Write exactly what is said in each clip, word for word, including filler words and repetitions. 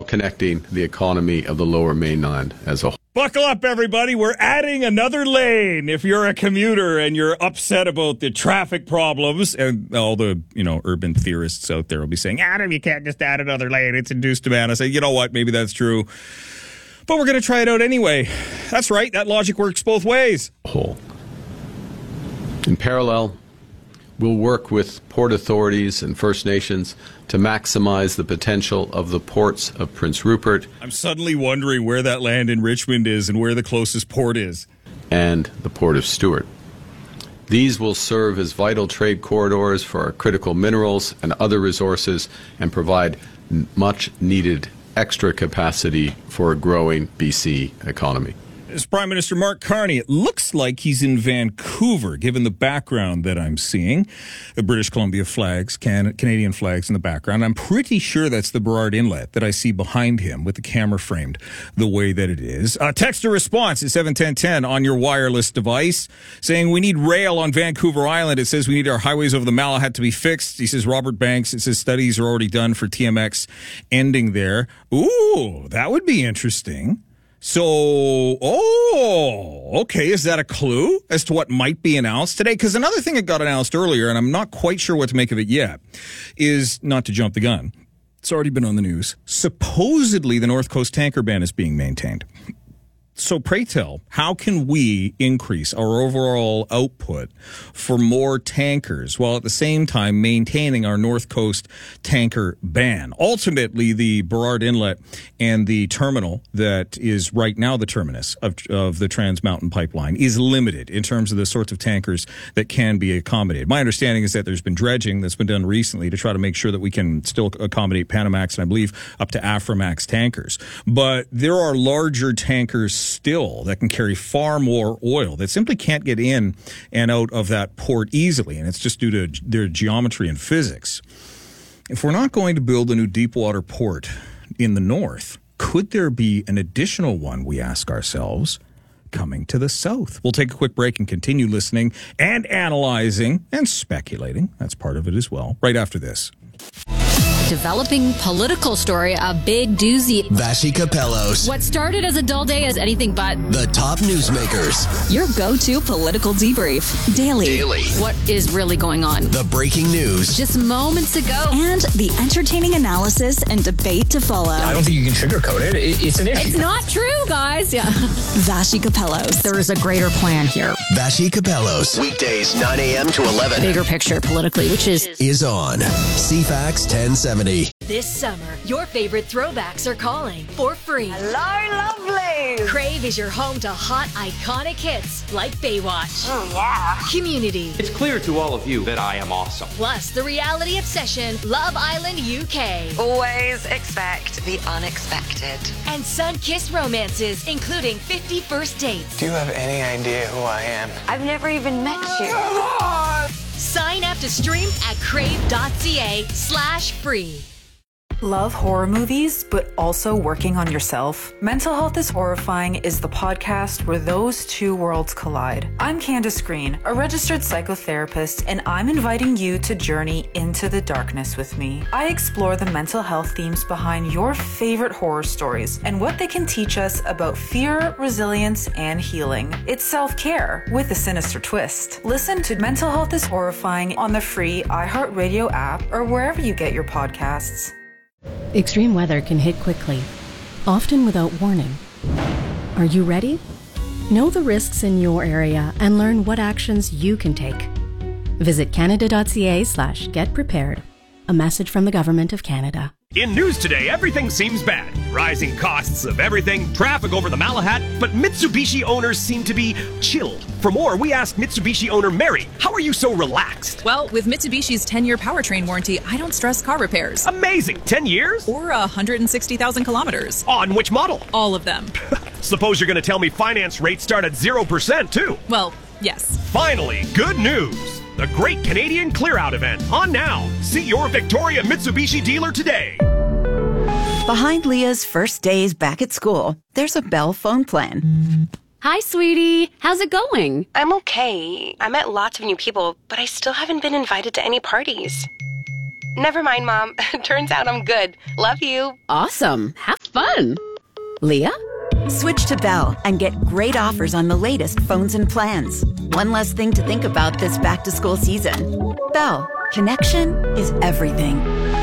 connecting the economy of the Lower Mainland as a whole. Buckle up, everybody. We're adding another lane. If you're a commuter and you're upset about the traffic problems, and all the, you know, urban theorists out there will be saying, Adam, you can't just add another lane. It's induced demand. I say, you know what? Maybe that's true. But we're going to try it out anyway. That's right. That logic works both ways. Whole. In parallel, we'll work with port authorities and First Nations to maximize the potential of the ports of Prince Rupert. I'm suddenly wondering where that land in Richmond is and where the closest port is. And the Port of Stewart. These will serve as vital trade corridors for our critical minerals and other resources and provide much needed extra capacity for a growing B C economy. As Prime Minister Mark Carney, it looks like he's in Vancouver, given the background that I'm seeing. The British Columbia flags, can, Canadian flags in the background. I'm pretty sure that's the Burrard Inlet that I see behind him with the camera framed the way that it is. Uh, text a response at seven ten ten on your wireless device saying we need rail on Vancouver Island. It says we need our highways over the Malahat to be fixed. He says Robert Banks. It says studies are already done for T M X ending there. Ooh, that would be interesting. So, oh, okay, is that a clue as to what might be announced today? Because another thing that got announced earlier, and I'm not quite sure what to make of it yet, is, not to jump the gun, it's already been on the news, supposedly the North Coast tanker ban is being maintained. So pray tell, how can we increase our overall output for more tankers while at the same time maintaining our North Coast tanker ban? Ultimately, the Burrard Inlet and the terminal that is right now the terminus of, of the Trans Mountain Pipeline is limited in terms of the sorts of tankers that can be accommodated. My understanding is that there's been dredging that's been done recently to try to make sure that we can still accommodate Panamax and I believe up to Aframax tankers. But there are larger tankers still that can carry far more oil that simply can't get in and out of that port easily, and it's just due to their geometry and physics. If we're not going to build a new deepwater port in the north, could there be an additional one, we ask ourselves, coming to the south? We'll take a quick break and continue listening and analyzing and speculating. That's part of it as well, right after this. Developing political story, a big doozy. Vassy Capellos. What started as a dull day is anything but. The top newsmakers. Your go-to political debrief. Daily. Daily. What is really going on? The breaking news. Just moments ago. And the entertaining analysis and debate to follow. I don't think you can sugarcoat it. it it's an issue. It's not true, guys. Yeah. Vassy Capellos. There is a greater plan here. Vassy Capellos. Weekdays, nine a.m. to eleven. Bigger picture politically, which is... Is on C FAX ten seventy. This summer, your favorite throwbacks are calling for free. Hello, lovely! Crave is your home to hot, iconic hits like Baywatch. Oh, yeah. Community. It's clear to all of you that I am awesome. Plus, the reality obsession, Love Island U K. Always expect the unexpected. And sun-kissed romances, including fifty First Dates. Do you have any idea who I am? I've never even met you. Come on! Sign up to stream at crave.ca slash free. Love horror movies, but also working on yourself? Mental Health is Horrifying is the podcast where those two worlds collide. I'm Candace Green, a registered psychotherapist, and I'm inviting you to journey into the darkness with me. I explore the mental health themes behind your favorite horror stories and what they can teach us about fear, resilience, and healing. It's self-care with a sinister twist. Listen to Mental Health is Horrifying on the free iHeartRadio app or wherever you get your podcasts. Extreme weather can hit quickly, often without warning. Are you ready? Know the risks in your area and learn what actions you can take. Visit canada.ca slash get prepared. A message from the Government of Canada. In news today, everything seems bad. Rising costs of everything, traffic over the Malahat, but Mitsubishi owners seem to be chilled. For more, we asked Mitsubishi owner Mary, how are you so relaxed? Well, with Mitsubishi's ten-year powertrain warranty, I don't stress car repairs. Amazing! ten years? Or one hundred sixty thousand kilometers. On which model? All of them. Suppose you're going to tell me finance rates start at zero percent, too? Well, yes. Finally, good news! The Great Canadian Clear Out event, on now. See your Victoria Mitsubishi dealer today. Behind Leah's first days back at school, there's a Bell phone plan. Hi, sweetie. How's it going? I'm okay. I met lots of new people, but I still haven't been invited to any parties. Never mind, Mom. Turns out I'm good. Love you. Awesome. Have- fun. Leah? Switch to Bell and get great offers on the latest phones and plans. One less thing to think about this back-to-school season. Bell, connection is everything.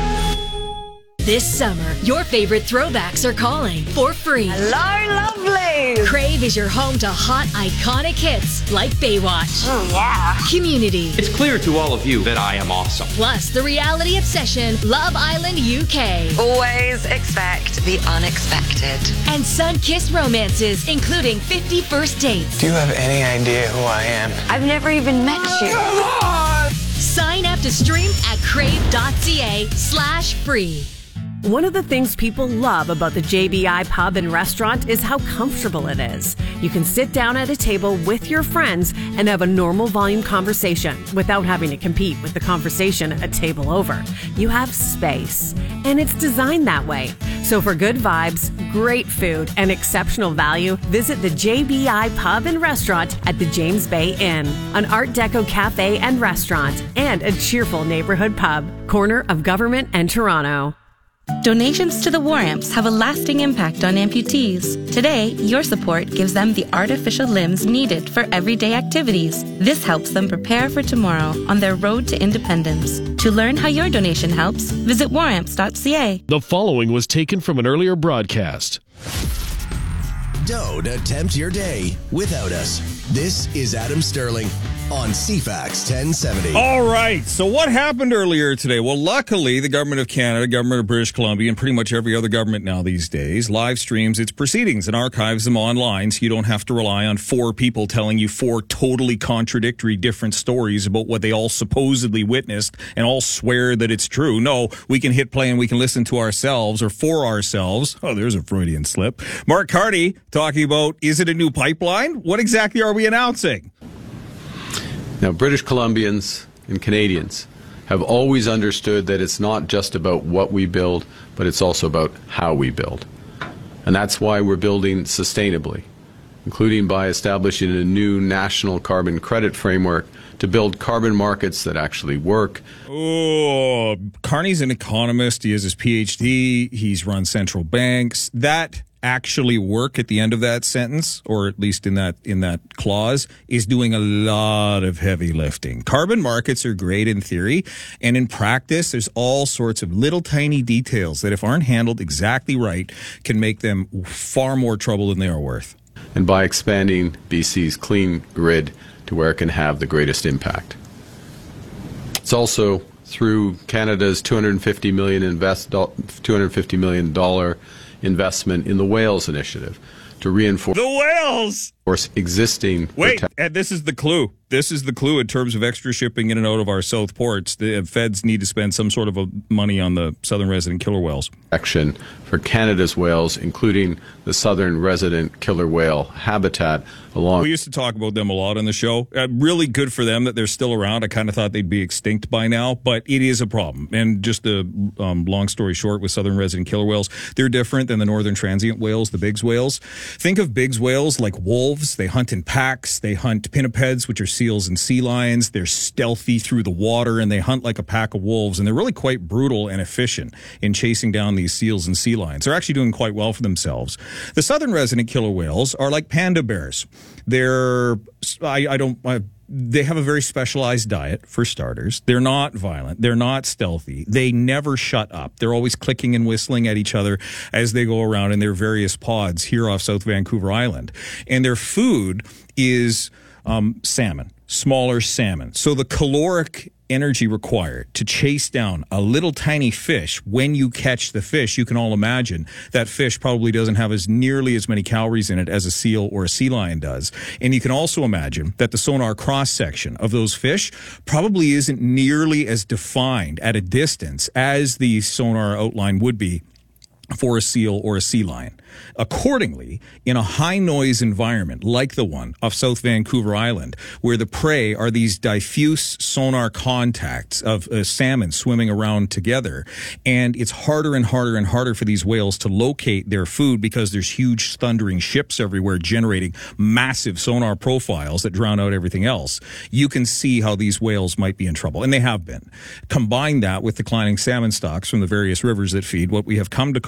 This summer, your favorite throwbacks are calling for free. Hello, lovelies! Crave is your home to hot, iconic hits like Baywatch. Oh, yeah. Community. It's clear to all of you that I am awesome. Plus the reality obsession, Love Island U K. Always expect the unexpected. And sun-kissed romances, including fifty First Dates. Do you have any idea who I am? I've never even met you. Come on! Sign up to stream at crave.ca slash free. One of the things people love about the J B I Pub and Restaurant is how comfortable it is. You can sit down at a table with your friends and have a normal volume conversation without having to compete with the conversation a table over. You have space, and it's designed that way. So for good vibes, great food, and exceptional value, visit the J B I Pub and Restaurant at the James Bay Inn, an Art Deco cafe and restaurant, and a cheerful neighborhood pub, corner of Government and Toronto. Donations to the War Amps have a lasting impact on amputees. Today, your support gives them the artificial limbs needed for everyday activities. This helps them prepare for tomorrow on their road to independence. To learn how your donation helps, visit war amps dot c a. The following was taken from an earlier broadcast. Don't attempt your day without us. This is Adam Sterling on C FAX ten seventy. All right. So what happened earlier today? Well, luckily, the Government of Canada, Government of British Columbia, and pretty much every other government now these days live streams its proceedings and archives them online, so you don't have to rely on four people telling you four totally contradictory different stories about what they all supposedly witnessed and all swear that it's true. No, we can hit play and we can listen to ourselves or for ourselves. Oh, there's a Freudian slip. Mark Carty talking about, is it a new pipeline? What exactly are we announcing? Now, British Columbians and Canadians have always understood that it's not just about what we build, but it's also about how we build. And that's why we're building sustainably, including by establishing a new national carbon credit framework to build carbon markets that actually work. Oh, Carney's an economist. He has his P H D. He's run central banks. That actually work at the end of that sentence, or at least in that in that clause, is doing a lot of heavy lifting. Carbon markets are great in theory, and in practice, there's all sorts of little tiny details that, if aren't handled exactly right, can make them far more trouble than they are worth. And by expanding B C's clean grid to where it can have the greatest impact. It's also through Canada's two hundred fifty million invest two hundred fifty million dollar investment in the Whales Initiative to reinforce the whales existing. Wait, and this is the clue. This is the clue in terms of extra shipping in and out of our south ports. The feds need to spend some sort of a money on the southern resident killer whales. Action for Canada's whales, including the southern resident killer whale habitat along. We used to talk about them a lot on the show. Uh, really good for them that they're still around. I kind of thought they'd be extinct by now, but it is a problem. And just a um, long story short, with southern resident killer whales, they're different than the northern transient whales, the Biggs whales. Think of Biggs whales like wolves. They hunt in packs. They hunt pinnipeds, which are seals and sea lions. They're stealthy through the water, and they hunt like a pack of wolves. And they're really quite brutal and efficient in chasing down these seals and sea lions. They're actually doing quite well for themselves. The southern resident killer whales are like panda bears. They're, I, I don't, I, they have a very specialized diet, for starters. They're not violent. They're not stealthy. They never shut up. They're always clicking and whistling at each other as they go around in their various pods here off South Vancouver Island. And their food is um, salmon, smaller salmon. So the caloric energy required to chase down a little tiny fish, when you catch the fish, you can all imagine that fish probably doesn't have as nearly as many calories in it as a seal or a sea lion does. And you can also imagine that the sonar cross section of those fish probably isn't nearly as defined at a distance as the sonar outline would be for a seal or a sea lion. Accordingly, in a high-noise environment like the one off South Vancouver Island, where the prey are these diffuse sonar contacts of uh, salmon swimming around together, and it's harder and harder and harder for these whales to locate their food because there's huge thundering ships everywhere generating massive sonar profiles that drown out everything else, you can see how these whales might be in trouble, and they have been. Combine that with declining salmon stocks from the various rivers that feed what we have come to call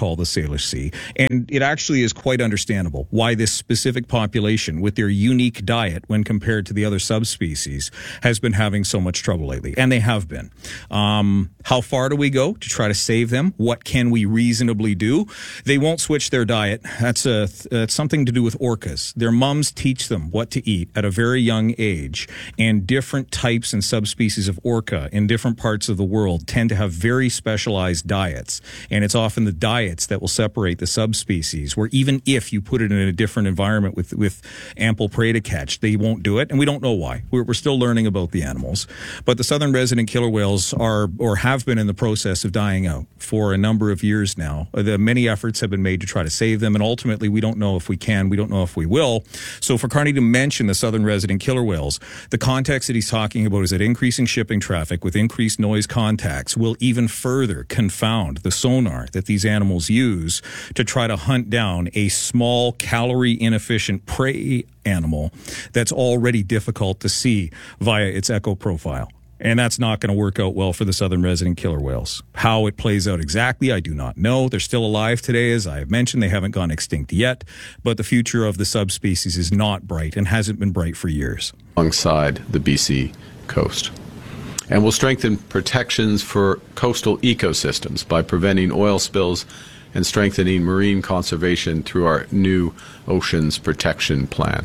call the Salish Sea. And it actually is quite understandable why this specific population, with their unique diet when compared to the other subspecies, has been having so much trouble lately. And they have been. Um, how far do we go to try to save them? What can we reasonably do? They won't switch their diet. That's, a, that's something to do with orcas. Their mums teach them what to eat at a very young age. And different types and subspecies of orca in different parts of the world tend to have very specialized diets. And it's often the diets that will separate the subspecies, where even if you put it in a different environment with, with ample prey to catch, they won't do it. And we don't know why. We're, we're still learning about the animals. But the southern resident killer whales are, or have been in the process of dying out for a number of years now. The many efforts have been made to try to save them. And ultimately, we don't know if we can. We don't know if we will. So for Carney to mention the southern resident killer whales, the context that he's talking about is that increasing shipping traffic with increased noise contacts will even further confound the sonar that these animals use to try to hunt down a small, calorie inefficient prey animal that's already difficult to see via its echo profile. And that's not going to work out well for the southern resident killer whales. How it plays out exactly, I do not know. They're still alive today, as I have mentioned. They haven't gone extinct yet. But the future of the subspecies is not bright and hasn't been bright for years. Alongside the B C coast. And will strengthen protections for coastal ecosystems by preventing oil spills and strengthening marine conservation through our new Oceans Protection Plan.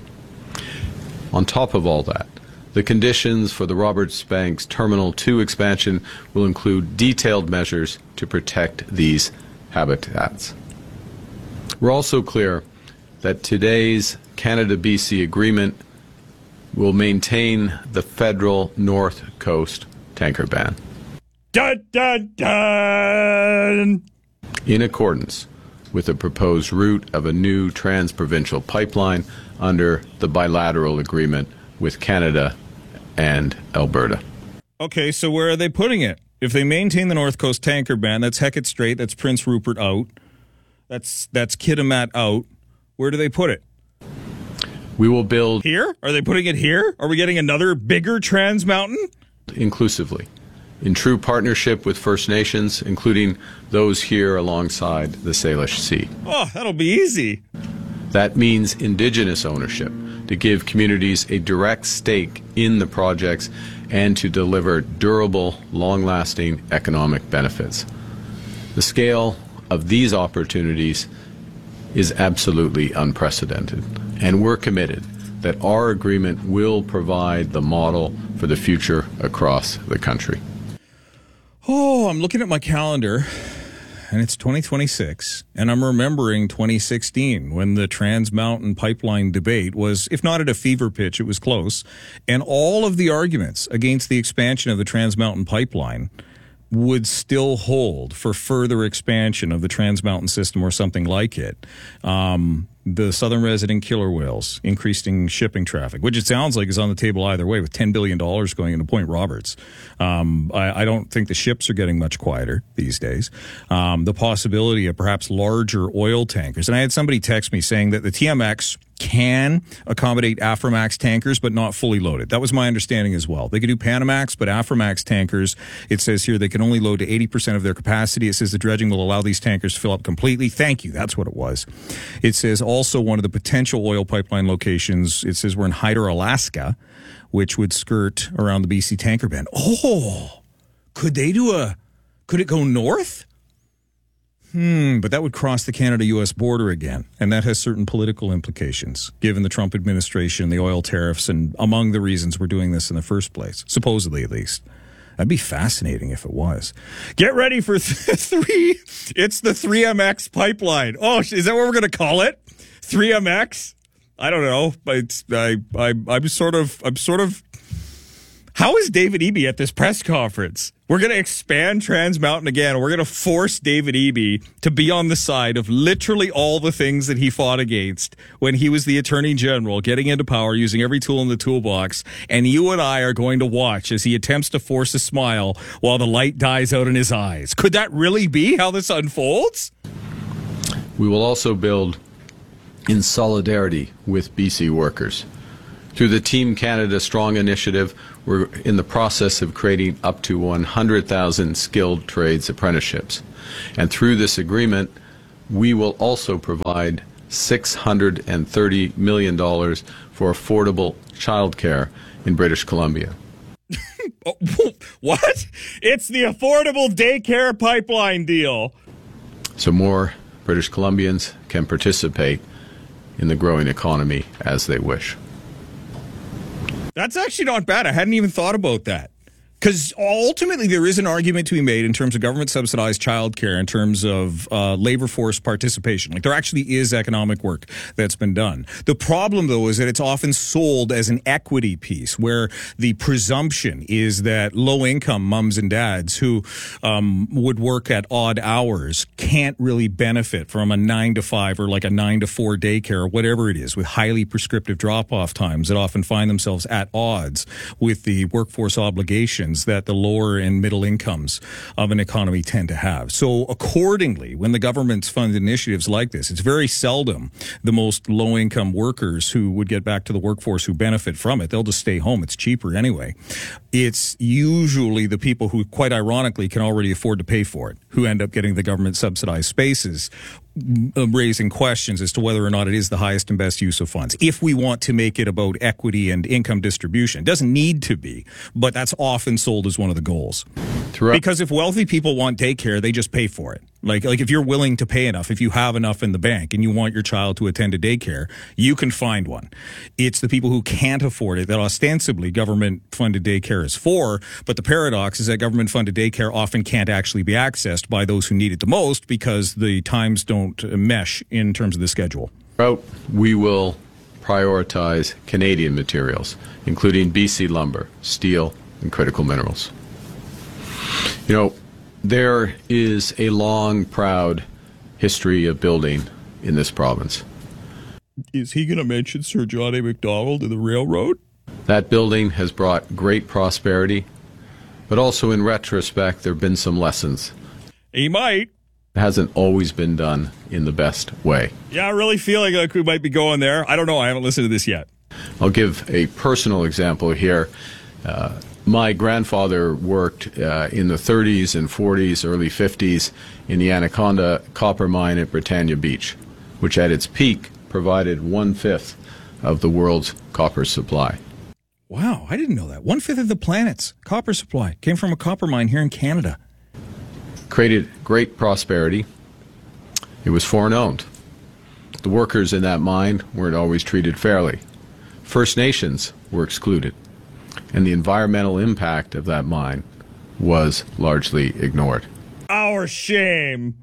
On top of all that, the conditions for the Roberts Banks Terminal two expansion will include detailed measures to protect these habitats. We're also clear that today's Canada-B C agreement will maintain the federal North Coast tanker ban. Dun, dun, dun! In accordance with the proposed route of a new trans-provincial pipeline under the bilateral agreement with Canada and Alberta. Okay, so where are they putting it? If they maintain the North Coast tanker ban, that's Hecate Strait, that's Prince Rupert out, that's that's Kitimat out. Where do they put it? We will build... Here? Are they putting it here? Are we getting another bigger Trans Mountain? Inclusively, in true partnership with First Nations, including those here alongside the Salish Sea. Oh, that'll be easy. That means Indigenous ownership, to give communities a direct stake in the projects and to deliver durable, long-lasting economic benefits. The scale of these opportunities is absolutely unprecedented, and we're committed that our agreement will provide the model for the future across the country. Oh, I'm looking at my calendar, and it's twenty twenty-six, and I'm remembering twenty sixteen when the Trans Mountain Pipeline debate was, if not at a fever pitch, it was close, and all of the arguments against the expansion of the Trans Mountain Pipeline would still hold for further expansion of the Trans Mountain system or something like it. Um, the southern resident killer whales, increasing shipping traffic, which it sounds like is on the table either way, with ten billion dollars going into Point Roberts. Um, I, I don't think the ships are getting much quieter these days. Um, the possibility of perhaps larger oil tankers. And I had somebody text me saying that the T M X can accommodate Aframax tankers, but not fully loaded. That was my understanding as well. They could do Panamax, but Aframax tankers, it says here, they can only load to eighty percent of their capacity. It says the dredging will allow these tankers to fill up completely. Thank you. That's what it was. It says also one of the potential oil pipeline locations, it says we're in Hyder, Alaska, which would skirt around the B C tanker ban. Oh, could they do a, could it go north? Hmm, but that would cross the Canada-U S border again, and that has certain political implications, given the Trump administration, the oil tariffs, and among the reasons we're doing this in the first place, supposedly at least. That'd be fascinating if it was. Get ready for th- three. It's the three M X pipeline. Oh, is that what we're going to call it? three M X? I don't know. It's, I, I, I'm sort of, I'm sort of. How is David Eby at this press conference? We're going to expand Trans Mountain again. We're going to force David Eby to be on the side of literally all the things that he fought against when he was the Attorney General, getting into power, using every tool in the toolbox. And you and I are going to watch as he attempts to force a smile while the light dies out in his eyes. Could that really be how this unfolds? We will also build in solidarity with B C workers. Through the Team Canada Strong initiative, we're in the process of creating up to one hundred thousand skilled trades apprenticeships. And through this agreement, we will also provide six hundred thirty million dollars for affordable childcare in British Columbia. Oh, what? It's the Affordable Daycare Pipeline deal. So more British Columbians can participate in the growing economy as they wish. That's actually not bad. I hadn't even thought about that. Because ultimately there is an argument to be made in terms of government-subsidized childcare, in terms of uh, labor force participation. Like, there actually is economic work that's been done. The problem, though, is that it's often sold as an equity piece, where the presumption is that low-income mums and dads who um, would work at odd hours can't really benefit from a nine to five or like a nine to four daycare or whatever it is, with highly prescriptive drop-off times that often find themselves at odds with the workforce obligations that the lower and middle incomes of an economy tend to have. So accordingly, when the government's fund initiatives like this, it's very seldom the most low-income workers who would get back to the workforce who benefit from it. They'll just stay home. It's cheaper anyway. It's usually the people who, quite ironically, can already afford to pay for it, who end up getting the government-subsidized spaces, raising questions as to whether or not it is the highest and best use of funds. If we want to make it about equity and income distribution, it doesn't need to be, but that's often sold as one of the goals. Throughout. Because if wealthy people want daycare, they just pay for it. Like, like if you're willing to pay enough, if you have enough in the bank and you want your child to attend a daycare, you can find one. It's the people who can't afford it that ostensibly government-funded daycare is for, but the paradox is that government-funded daycare often can't actually be accessed by those who need it the most because the times don't mesh in terms of the schedule. We will prioritize Canadian materials, including B C lumber, steel, and critical minerals. You know, there is a long, proud history of building in this province. Is he going to mention Sir John A. Macdonald and the railroad? That building has brought great prosperity, but also in retrospect, there have been some lessons. He might. It hasn't always been done in the best way. Yeah, I really feel like we might be going there. I don't know. I haven't listened to this yet. I'll give a personal example here. Uh, my grandfather worked uh, in the thirties and forties, early fifties in the Anaconda copper mine at Britannia Beach, which at its peak provided one-fifth of the world's copper supply. Wow, I didn't know that. One-fifth of the planet's copper supply came from a copper mine here in Canada. Created great prosperity. It was foreign-owned. The workers in that mine weren't always treated fairly. First Nations were excluded, and the environmental impact of that mine was largely ignored. Our shame.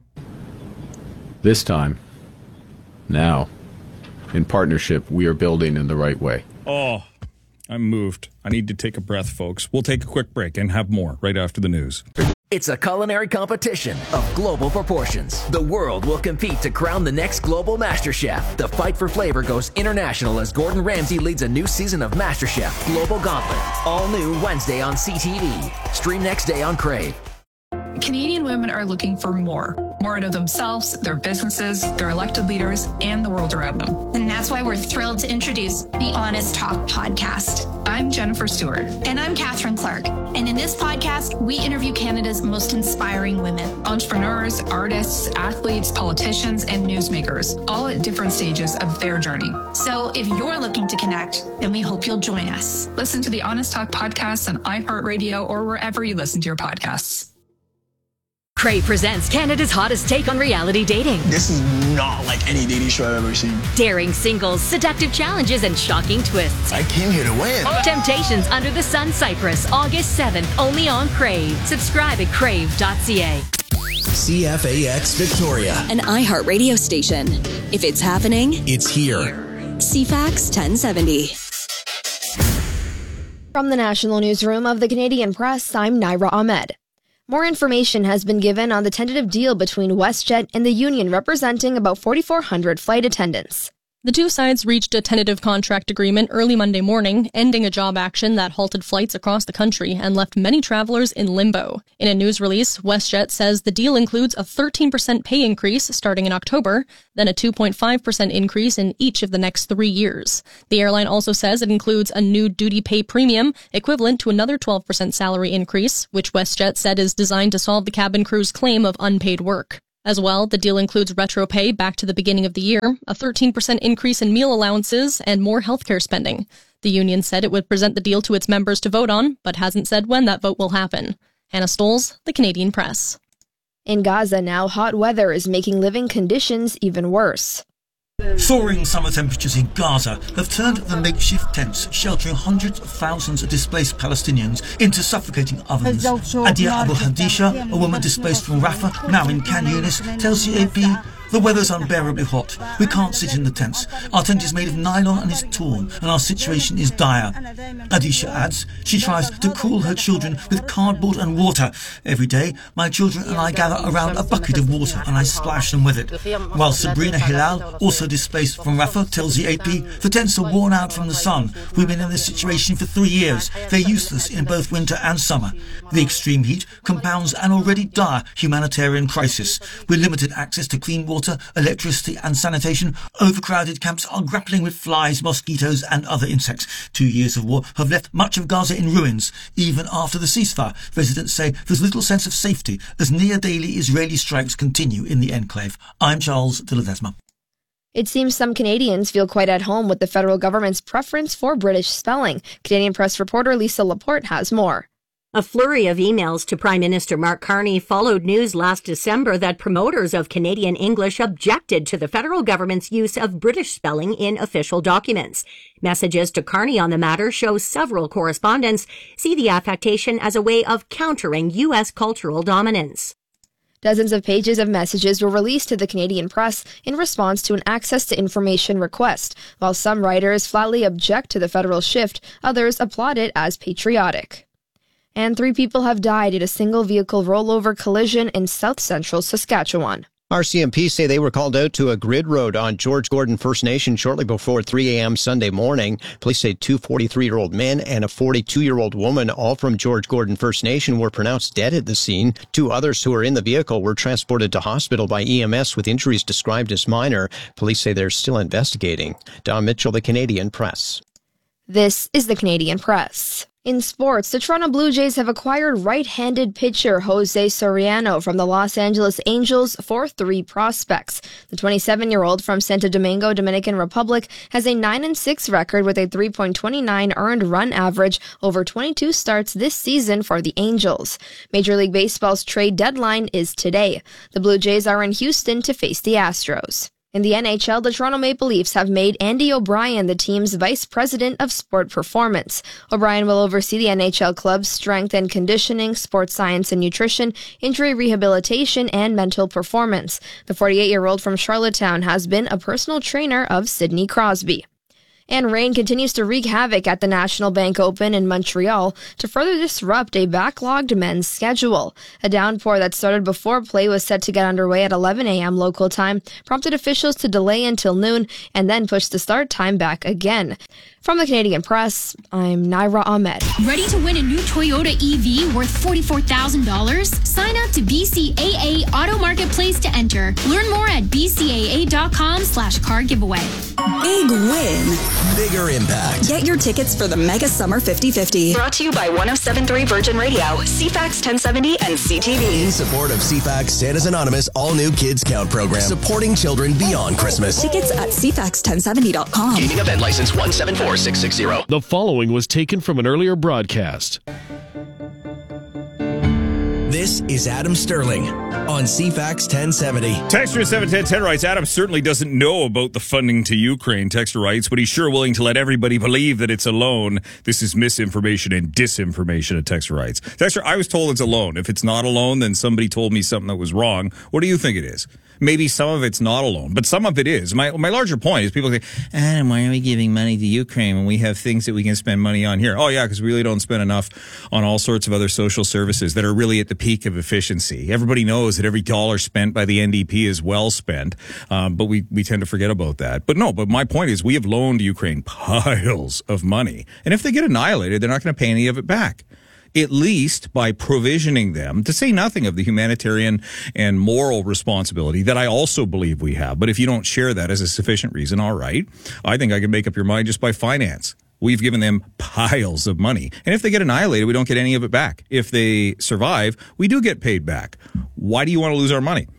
This time, now, in partnership, we are building in the right way. Oh, I'm moved. I need to take a breath, folks. We'll take a quick break and have more right after the news. It's a culinary competition of global proportions. The world will compete to crown the next global master chef. The fight for flavor goes international as Gordon Ramsay leads a new season of MasterChef Global Gauntlet. All new Wednesday on C T V. Stream next day on Crave. Canadian women are looking for more. More out of themselves, their businesses, their elected leaders, and the world around them. And that's why we're thrilled to introduce the Honest Talk podcast. I'm Jennifer Stewart. And I'm Catherine Clark. And in this podcast, we interview Canada's most inspiring women. Entrepreneurs, artists, athletes, politicians, and newsmakers, all at different stages of their journey. So if you're looking to connect, then we hope you'll join us. Listen to the Honest Talk podcast on iHeartRadio or wherever you listen to your podcasts. Crave presents Canada's hottest take on reality dating. This is not like any dating show I've ever seen. Daring singles, seductive challenges, and shocking twists. I came here to win. Temptations Under the Sun Cyprus, August seventh, only on Crave. Subscribe at crave dot c a. C F A X Victoria. An iHeart radio station. If it's happening, it's here. C FAX ten seventy. From the National Newsroom of the Canadian Press, I'm Naira Ahmed. More information has been given on the tentative deal between WestJet and the union representing about forty-four hundred flight attendants. The two sides reached a tentative contract agreement early Monday morning, ending a job action that halted flights across the country and left many travelers in limbo. In a news release, WestJet says the deal includes a thirteen percent pay increase starting in October, then a two point five percent increase in each of the next three years. The airline also says it includes a new duty pay premium, equivalent to another twelve percent salary increase, which WestJet said is designed to solve the cabin crew's claim of unpaid work. As well, the deal includes retro pay back to the beginning of the year, a thirteen percent increase in meal allowances, and more healthcare spending. The union said it would present the deal to its members to vote on, but hasn't said when that vote will happen. Hannah Stoles, The Canadian Press. In Gaza now, hot weather is making living conditions even worse. Soaring summer temperatures in Gaza have turned the makeshift tents sheltering hundreds of thousands of displaced Palestinians into suffocating ovens. Adia Abu Hadisha, a woman displaced from Rafah, now in Khan Yunis, tells the A P, "The weather's unbearably hot. We can't sit in the tents. Our tent is made of nylon and is torn, and our situation is dire." Adisha adds she tries to cool her children with cardboard and water. "Every day, my children and I gather around a bucket of water and I splash them with it." While Sabrina Hilal, also displaced from Rafah, tells the A P, "The tents are worn out from the sun. We've been in this situation for three years. They're useless in both winter and summer. The extreme heat compounds an already dire humanitarian crisis. With limited access to clean water, electricity and sanitation, overcrowded camps are grappling with flies, mosquitoes and other insects. Two years of war have left much of Gaza in ruins. Even after the ceasefire, residents say there's little sense of safety as near-daily Israeli strikes continue in the enclave. I'm Charles de Ledesma. It seems some Canadians feel quite at home with the federal government's preference for British spelling. Canadian Press reporter Lisa Laporte has more. A flurry of emails to Prime Minister Mark Carney followed news last December that promoters of Canadian English objected to the federal government's use of British spelling in official documents. Messages to Carney on the matter show several correspondents see the affectation as a way of countering U S cultural dominance. Dozens of pages of messages were released to the Canadian Press in response to an access to information request. While some writers flatly object to the federal shift, others applaud it as patriotic. And three people have died in a single-vehicle rollover collision in south-central Saskatchewan. R C M P say they were called out to a grid road on George Gordon First Nation shortly before three a.m. Sunday morning. Police say two forty-three-year-old men and a forty-two-year-old woman, all from George Gordon First Nation, were pronounced dead at the scene. Two others who were in the vehicle were transported to hospital by E M S with injuries described as minor. Police say they're still investigating. Don Mitchell, The Canadian Press. This is The Canadian Press. In sports, the Toronto Blue Jays have acquired right-handed pitcher Jose Soriano from the Los Angeles Angels for three prospects. The twenty-seven-year-old from Santo Domingo, Dominican Republic, has a nine and six record with a three point two nine earned run average over twenty-two starts this season for the Angels. Major League Baseball's trade deadline is today. The Blue Jays are in Houston to face the Astros. In the N H L, the Toronto Maple Leafs have made Andy O'Brien the team's vice president of sport performance. O'Brien will oversee the N H L club's strength and conditioning, sports science and nutrition, injury rehabilitation, and mental performance. The forty-eight-year-old from Charlottetown has been a personal trainer of Sidney Crosby. And rain continues to wreak havoc at the National Bank Open in Montreal to further disrupt a backlogged men's schedule. A downpour that started before play was set to get underway at eleven a.m. local time prompted officials to delay until noon and then push the start time back again. From the Canadian Press, I'm Naira Ahmed. Ready to win a new Toyota E V worth forty-four thousand dollars? Sign up to B C A A Auto Marketplace to enter. Learn more at bcaa.com slash car giveaway. Big win. Bigger impact. Get your tickets for the Mega Summer fifty fifty. Brought to you by one oh seven point three Virgin Radio, C FAX ten seventy, and C T V. In support of C FAX Santa's Anonymous all-new Kids Count program, supporting children beyond Christmas. Tickets at c fax ten seventy dot com. Gaming event license one seven four six six zero. The following was taken from an earlier broadcast. This is Adam Sterling on C FAX ten seventy. Texter seven ten ten writes, Adam certainly doesn't know about the funding to Ukraine. Texter writes, but he's sure willing to let everybody believe that it's a loan. This is misinformation and disinformation, a texter writes. Texter, I was told it's a loan. If it's not a loan, then somebody told me something that was wrong. What do you think it is? Maybe some of it's not a loan, but some of it is. My my larger point is people say, Adam, why are we giving money to Ukraine when we have things that we can spend money on here? Oh, yeah, because we really don't spend enough on all sorts of other social services that are really at the peak of efficiency. Everybody knows that every dollar spent by the N D P is well spent, um, but we, we tend to forget about that. But no, but my point is we have loaned Ukraine piles of money. And if they get annihilated, they're not going to pay any of it back. At least by provisioning them, to say nothing of the humanitarian and moral responsibility that I also believe we have. But if you don't share that as a sufficient reason, all right, I think I can make up your mind just by finance. We've given them piles of money. And if they get annihilated, we don't get any of it back. If they survive, we do get paid back. Why do you want to lose our money?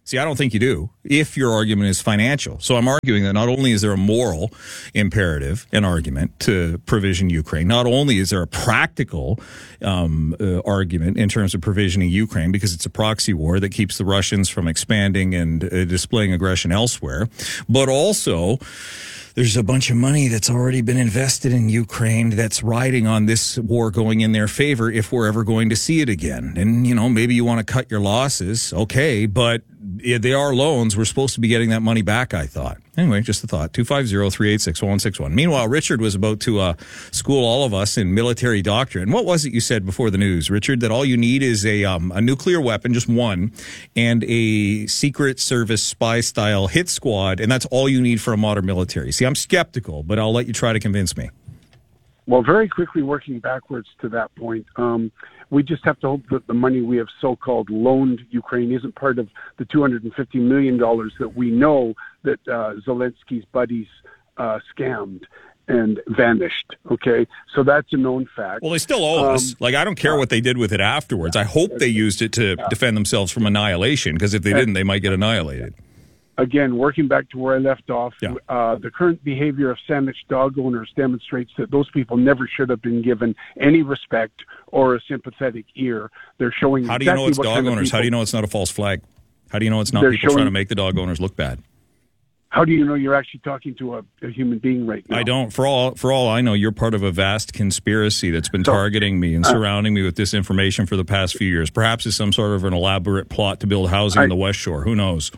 See, I don't think you do, if your argument is financial. So I'm arguing that not only is there a moral imperative, an argument to provision Ukraine, not only is there a practical um, uh, argument in terms of provisioning Ukraine, because it's a proxy war that keeps the Russians from expanding and uh, displaying aggression elsewhere, but also there's a bunch of money that's already been invested in Ukraine that's riding on this war going in their favor if we're ever going to see it again. And, you know, maybe you want to cut your losses. Okay, but they are loans. We're supposed to be getting that money back, I thought. Anyway, just a thought. two five zero, three eight six, one six one. Meanwhile, Richard was about to uh, school all of us in military doctrine. What was it you said before the news, Richard? That all you need is a um, a nuclear weapon, just one, and a Secret Service spy-style hit squad, and that's all you need for a modern military. See, I'm skeptical, but I'll let you try to convince me. Well, very quickly working backwards to that point, um, we just have to hope that the money we have so-called loaned Ukraine isn't part of the two hundred fifty million dollars that we know that uh, Zelensky's buddies uh, scammed and vanished, okay? So that's a known fact. Well, they still owe um, us. Like, I don't care what they did with it afterwards. I hope they used it to defend themselves from annihilation, because if they didn't, they might get annihilated. Again, working back to where I left off, yeah. uh, the current behavior of Sandwich dog owners demonstrates that those people never should have been given any respect or a sympathetic ear. They're showing How do you exactly know it's what dog kind of owners? people, How do you know it's not a false flag? How do you know it's not They're people showing, trying to make the dog owners look bad? How do you know you're actually talking to a, a human being right now? I don't. For all for all I know, you're part of a vast conspiracy that's been so, targeting me and uh, surrounding me with disinformation for the past few years. Perhaps it's some sort of an elaborate plot to build housing I, in the West Shore. Who knows?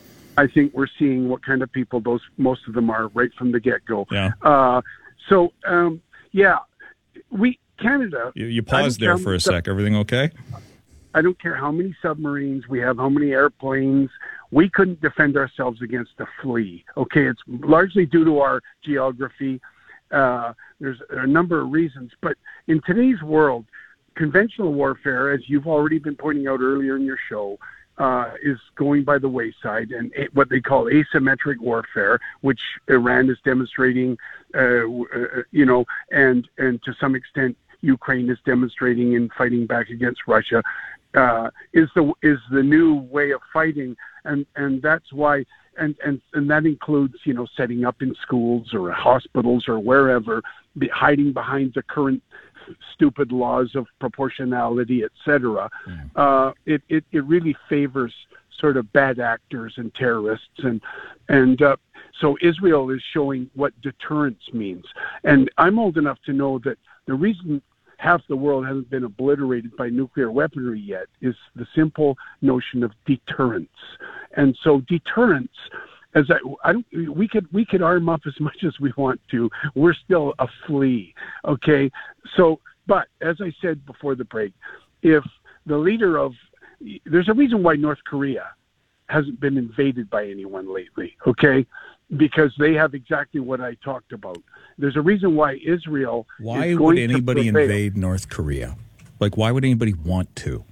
I think we're seeing what kind of people those most of them are right from the get-go. Yeah. Uh, so, um, yeah, we Canada. You, you paused there for a sec. Everything okay? I don't care how many submarines we have, how many airplanes. We couldn't defend ourselves against a flea. Okay, it's largely due to our geography. Uh, there's a number of reasons, but in today's world, conventional warfare, as you've already been pointing out earlier in your show, uh, is going by the wayside, and a- what they call asymmetric warfare, which Iran is demonstrating, uh, uh, you know, and and to some extent Ukraine is demonstrating in fighting back against Russia, uh, is the is the new way of fighting, and and that's why. And, and and that includes, you know, setting up in schools or hospitals or wherever, be hiding behind the current stupid laws of proportionality, et cetera. Mm. Uh, it, it it really favors sort of bad actors and terrorists, and and uh, so Israel is showing what deterrence means. And I'm old enough to know that the reason half the world hasn't been obliterated by nuclear weaponry yet is the simple notion of deterrence. And so deterrence, as I, I don't, we could we could arm up as much as we want to. We're still a flea, okay? So, but as I said before the break, if the leader of, there's a reason why North Korea hasn't been invaded by anyone lately, okay? Because they have exactly what I talked about. There's a reason why Israel Why is would going anybody to prevail. invade North Korea? Like, why would anybody want to?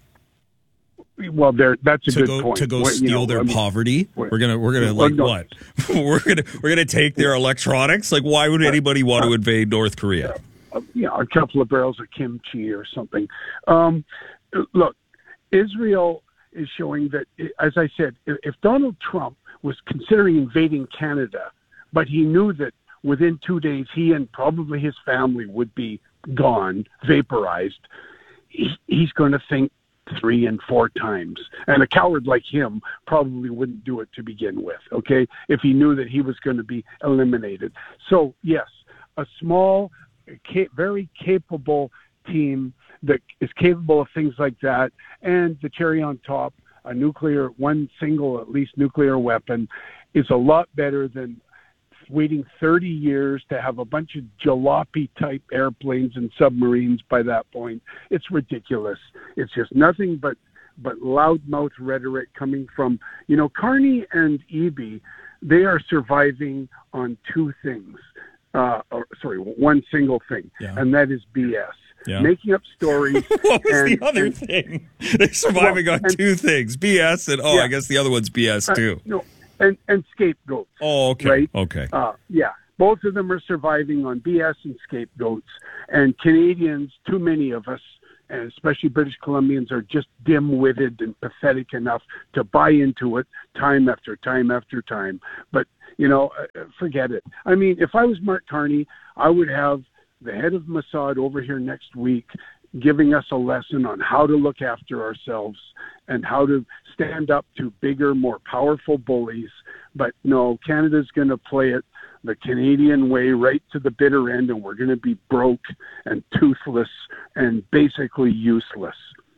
Well, there. That's a to good go, point. To go Well, steal you know, their I mean, poverty? We're gonna, we're gonna well, like no. what? we're gonna, we're gonna take their electronics. Like, why would anybody want to invade North Korea? Uh, you know, a couple of barrels of kimchi or something. Um, look, Israel is showing that, as I said, if, if Donald Trump was considering invading Canada, but he knew that within two days he and probably his family would be gone, vaporized, he, he's going to think three and four times. And a coward like him probably wouldn't do it to begin with, okay, if he knew that he was going to be eliminated. So, yes, a small, ca- very capable team that is capable of things like that, and the cherry on top, a nuclear, one single, at least, nuclear weapon, is a lot better than waiting thirty years to have a bunch of jalopy-type airplanes and submarines by that point. It's ridiculous. It's just nothing but, but loudmouth rhetoric coming from, you know, Carney and Eby, they are surviving on two things. Uh, or, sorry, one single thing, yeah. and that is B S. Yeah. Making up stories. What was and, the other and, thing? They're surviving well, on and, two things, B S and, oh, yeah. I guess the other one's B S too. Uh, no, and, and scapegoats. Oh, okay. Right? Okay. Uh, yeah, both of them are surviving on B S and scapegoats. And Canadians, too many of us, and especially British Columbians are just dim-witted and pathetic enough to buy into it time after time after time. But, you know, forget it. I mean, if I was Mark Carney, I would have the head of Mossad over here next week giving us a lesson on how to look after ourselves and how to stand up to bigger, more powerful bullies. But no, Canada's going to play it the Canadian way right to the bitter end, and we're going to be broke and toothless and basically useless.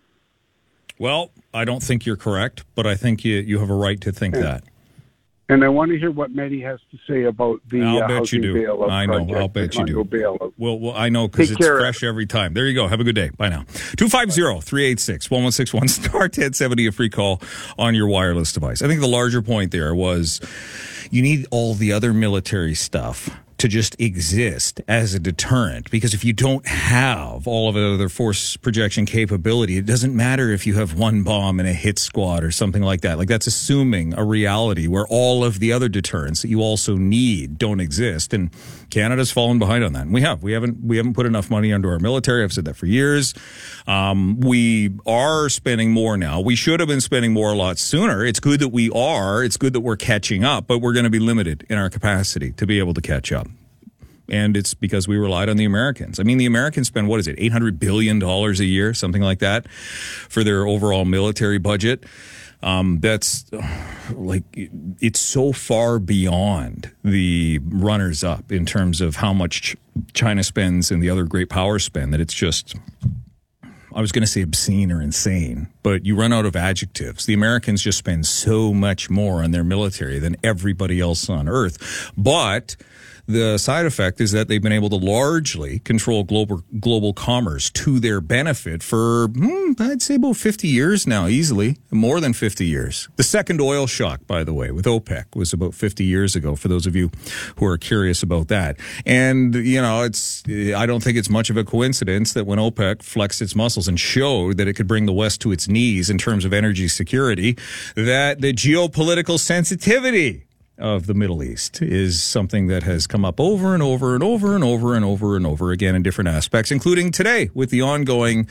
Well, I don't think you're correct, but I think you, you have a right to think and, that. And I want to hear what Mehdi has to say about the I'll uh, bet housing you do. bailout I know. project, I'll bet you do. Bailout. Well, well, I know because it's care, fresh every time. There you go. Have a good day. Bye now. two five zero, three eight six, one one six one, star ten seventy, a free call on your wireless device. I think the larger point there was you need all the other military stuff to just exist as a deterrent, because if you don't have all of the other force projection capability, it doesn't matter if you have one bomb and a hit squad or something like that. Like, that's assuming a reality where all of the other deterrents that you also need don't exist, and Canada's fallen behind on that. And we have. We haven't we haven't put enough money into our military. I've said that for years. Um, we are spending more now. We should have been spending more a lot sooner. It's good that we are. It's good that we're catching up, but we're going to be limited in our capacity to be able to catch up. And it's because we relied on the Americans. I mean, the Americans spend, what is it, eight hundred billion dollars a year, something like that, for their overall military budget. Um, that's like, it's so far beyond the runners up in terms of how much Ch- China spends and the other great powers spend that it's just, I was going to say obscene or insane, but you run out of adjectives. The Americans just spend so much more on their military than everybody else on earth. But the side effect is that they've been able to largely control global global commerce to their benefit for, hmm, I'd say about fifty years now, easily, more than fifty years. The second oil shock, by the way, with OPEC was about fifty years ago, for those of you who are curious about that. And, you know, it's I don't think it's much of a coincidence that when OPEC flexed its muscles and showed that it could bring the West to its knees in terms of energy security, that the geopolitical sensitivity of the Middle East is something that has come up over and over and over and over and over and over again in different aspects, including today with the ongoing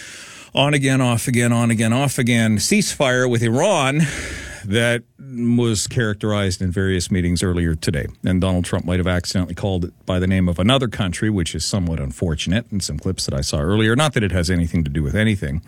on again, off again, on again, off again ceasefire with Iran that was characterized in various meetings earlier today. And Donald Trump might have accidentally called it by the name of another country, which is somewhat unfortunate in some clips that I saw earlier. Not that it has anything to do with anything,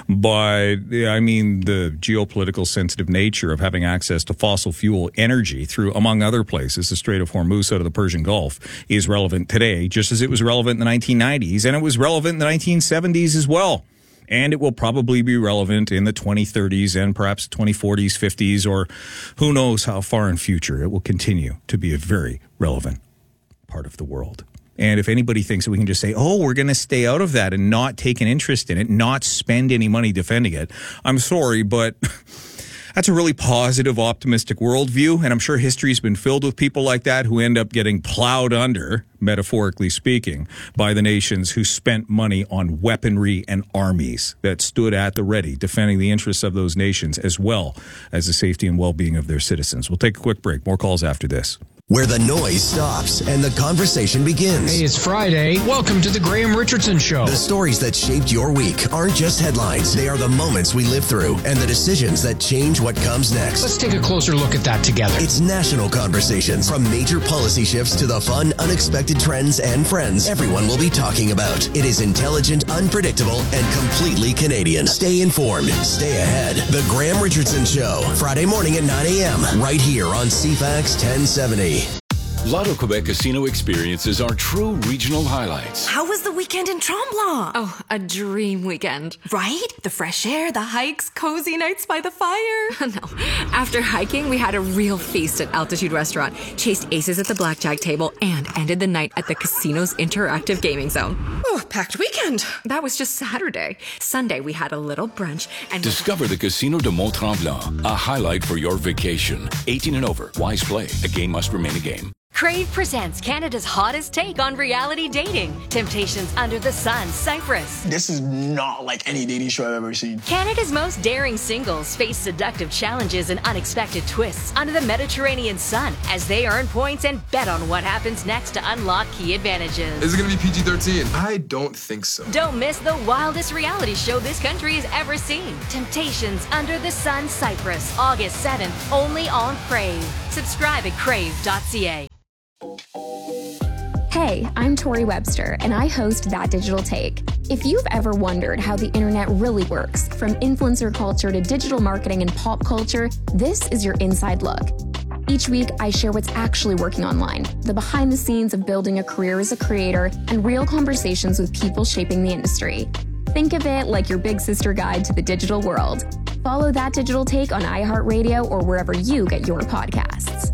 but I mean, the geopolitical sensitive nature of having access to fossil fuel energy through, among other places, the Strait of Hormuz out of the Persian Gulf is relevant today, just as it was relevant in the nineteen nineties, and it was relevant in the nineteen seventies as well. And it will probably be relevant in the twenty thirties and perhaps twenty forties, fifties, or who knows how far in future. It will continue to be a very relevant part of the world. And if anybody thinks that we can just say, oh, we're going to stay out of that and not take an interest in it, not spend any money defending it, I'm sorry, but that's a really positive, optimistic worldview, and I'm sure history's been filled with people like that who end up getting plowed under, metaphorically speaking, by the nations who spent money on weaponry and armies that stood at the ready, defending the interests of those nations as well as the safety and well-being of their citizens. We'll take a quick break. More calls after this. Where the noise stops and the conversation begins. Hey, it's Friday. Welcome to the Graham Richardson Show. The stories that shaped your week aren't just headlines. They are the moments we live through and the decisions that change what comes next. Let's take a closer look at that together. It's national conversations. From major policy shifts to the fun, unexpected trends and friends everyone will be talking about. It is intelligent, unpredictable, and completely Canadian. Stay informed. Stay ahead. The Graham Richardson Show. Friday morning at nine a.m. right here on C FAX ten seventy. Lotto Quebec Casino experiences are true regional highlights. How was the weekend in Tremblant? Oh, a dream weekend. Right? The fresh air, the hikes, cozy nights by the fire. No. After hiking, we had a real feast at Altitude Restaurant, chased aces at the blackjack table, and ended the night at the casino's interactive gaming zone. Oh, packed weekend. That was just Saturday. Sunday, we had a little brunch and... Discover the Casino de Mont-Tremblant, a highlight for your vacation. eighteen and over. Wise play. A game must remain a game. Crave presents Canada's hottest take on reality dating. Temptations Under the Sun, Cyprus. This is not like any dating show I've ever seen. Canada's most daring singles face seductive challenges and unexpected twists under the Mediterranean sun as they earn points and bet on what happens next to unlock key advantages. Is it going to be P G thirteen? I don't think so. Don't miss the wildest reality show this country has ever seen. Temptations Under the Sun, Cyprus, August seventh, only on Crave. Subscribe at crave dot c a. Hey, I'm Tori Webster, and I host That Digital Take. If you've ever wondered how the internet really works, from influencer culture to digital marketing and pop culture, this is your inside look. Each week, I share what's actually working online, the behind the scenes of building a career as a creator, and real conversations with people shaping the industry. Think of it like your big sister guide to the digital world. Follow That Digital Take on iHeartRadio or wherever you get your podcasts.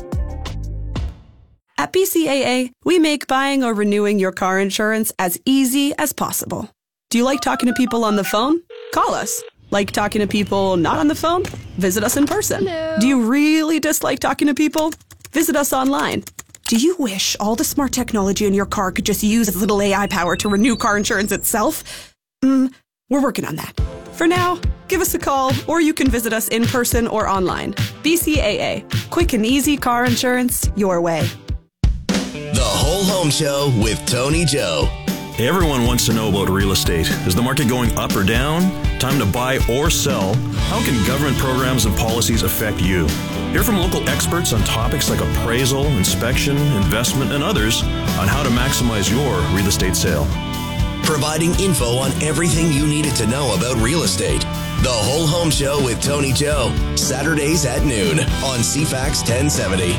At B C A A, we make buying or renewing your car insurance as easy as possible. Do you like talking to people on the phone? Call us. Like talking to people not on the phone? Visit us in person. Hello. Do you really dislike talking to people? Visit us online. Do you wish all the smart technology in your car could just use a little A I power to renew car insurance itself? Mm, we're working on that. For now, give us a call or you can visit us in person or online. B C A A. Quick and easy car insurance your way. The Whole Home Show with Tony Joe. Everyone wants to know about real estate. Is the market going up or down? Time to buy or sell? How can government programs and policies affect you? Hear from local experts on topics like appraisal, inspection, investment, and others on how to maximize your real estate sale. Providing info on everything you needed to know about real estate. The Whole Home Show with Tony Joe. Saturdays at noon on C FAX ten seventy.